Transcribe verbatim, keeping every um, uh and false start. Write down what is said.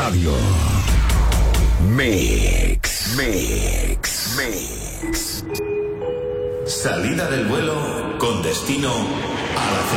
Radio. Mix, mix, mix. Salida del vuelo con destino a la